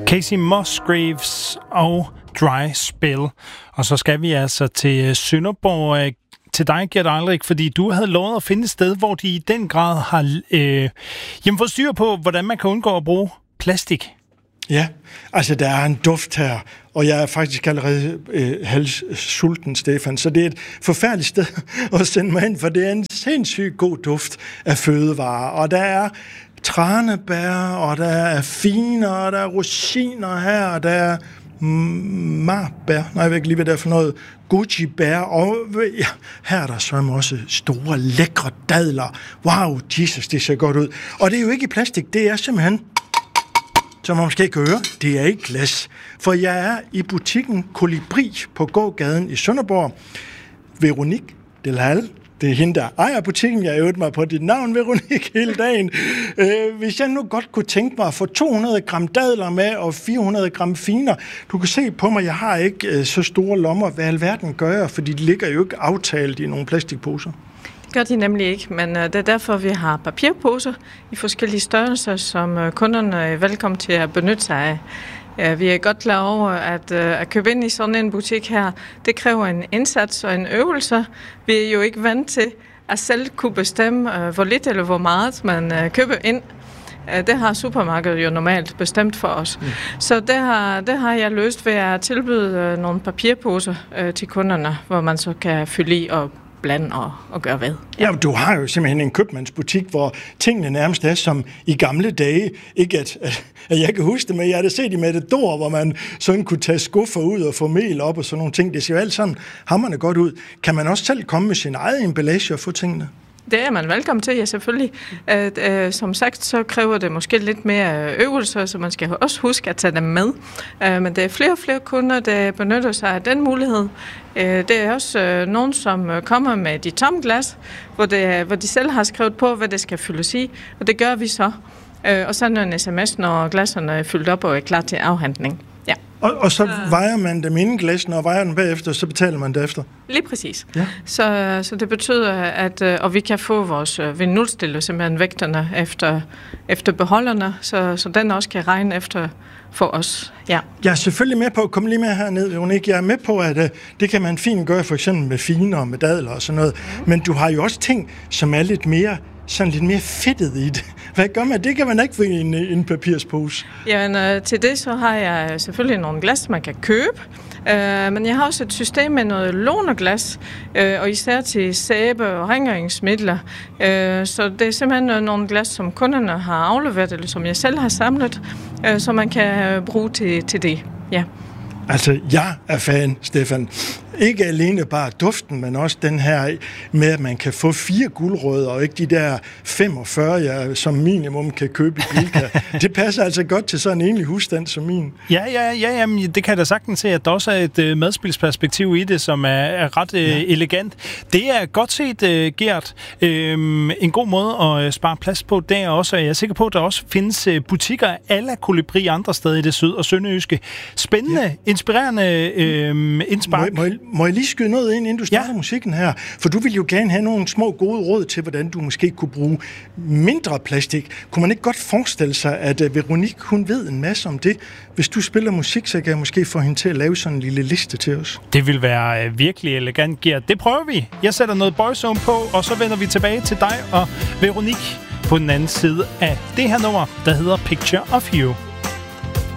Kacey Musgraves og Dry Spell. Og så skal vi altså til Sønderborg, til dig, Gert Eilrik, fordi du havde lovet at finde et sted, hvor de i den grad har fået styr på, hvordan man kan undgå at bruge plastik. Ja, altså der er en duft her, og jeg er faktisk allerede halssulten, Stefan, så det er et forfærdeligt sted at sende mig ind, for det er en sindssygt god duft af fødevarer, og der er tranebær, og der er finer, og der er rosiner her, og der er marbær, jeg ved ikke lige, hvad det er for noget, goji-bær, og ja, her er der så også store, lækre dadler. Wow, Jesus, det ser godt ud. Og det er jo ikke i plastik, det er simpelthen, som man måske kan høre, det er ikke glas. For jeg er i butikken Kolibri på gågaden i Sønderborg. Veronique Delhal, det er hende, der ejer butikken. Jeg øvede mig på dit navn, Veronique, hele dagen. Hvis jeg nu godt kunne tænke mig at få 200 gram dadler med og 400 gram finer. Du kan se på mig, jeg har ikke så store lommer. Hvad alverden gør jeg? Fordi de ligger jo ikke aftalt i nogle plastikposer. Det gør de nemlig ikke, men det er derfor, vi har papirposer i forskellige størrelser, som kunderne er velkommen til at benytte sig af. Ja, vi er godt klar over, at købe ind i sådan en butik her, det kræver en indsats og en øvelse. Vi er jo ikke vant til at selv kunne bestemme, hvor lidt eller hvor meget man køber ind. Det har supermarkedet jo normalt bestemt for os. Så det har jeg løst ved at tilbyde nogle papirposer til kunderne, hvor man så kan fylde i og blande og gøre hvad. Ja, du har jo simpelthen en købmandsbutik, hvor tingene nærmest er som i gamle dage. Ikke at jeg kan huske det, men jeg har da set i Matador, hvor man sådan kunne tage skuffer ud og få mel op og sådan nogle ting. Det ser jo alt sådan hamrende godt ud. Kan man også selv komme med sin eget emballage og få tingene? Det er man velkommen til, ja selvfølgelig. Som sagt, så kræver det måske lidt mere øvelser, så man skal også huske at tage dem med. Men der er flere og flere kunder, der benytter sig af den mulighed. Det er også nogen, som kommer med de tomme glas, hvor de selv har skrevet på, hvad det skal fyldes i, og det gør vi så. Og så en sms, når glaserne er fyldt op og er klar til afhentning. Ja. Og så vejer man dem inden glasen, og vejer den bagefter, så betaler man det efter? Lige præcis. Ja. Så det betyder, at vi kan få vores nulstille simpelthen vægterne efter beholderne, så den også kan regne efter for os. Ja. Jeg er selvfølgelig med på, kom lige med herned, Veronique, jeg er med på, at det kan man fint gøre, for eksempel med finer og med dadler og sådan noget, men du har jo også ting, som er lidt mere fedtet i det. Hvad gør man? Det kan man ikke få i en papirspose. Jamen, til det så har jeg selvfølgelig nogle glas, man kan købe. Men jeg har også et system med noget lånerglas, og især til sæbe og rengøringsmidler. Så det er simpelthen nogle glas, som kunderne har afleveret, eller som jeg selv har samlet, så man kan bruge til det. Ja. Altså, jeg er fan, Stefan. Ikke alene bare duften, men også den her med, at man kan få 4 guldrødder, og ikke de der 45, jeg som minimum kan købe i Bilka. Det passer altså godt til sådan en enlig husstand som min. Ja, jamen, det kan jeg da sagtens se, at der også er et madspilsperspektiv i det, som er ret elegant. Det er godt set, Gert. En god måde at spare plads på der også. Jeg er sikker på, at der også findes butikker a la Kolibri andre steder i det syd- og sønderjyske. Spændende, inspirerende indspark. Må jeg lige skyde noget ind, inden du starter musikken her? For du vil jo gerne have nogle små gode råd til, hvordan du måske kunne bruge mindre plastik. Kunne man ikke godt forestille sig, at Veronique, hun ved en masse om det? Hvis du spiller musik, så kan jeg måske få hende til at lave sådan en lille liste til os. Det vil være virkelig elegant, Gert. Det prøver vi. Jeg sætter noget Boyzone på, og så vender vi tilbage til dig og Veronique på den anden side af det her nummer, der hedder Picture of You.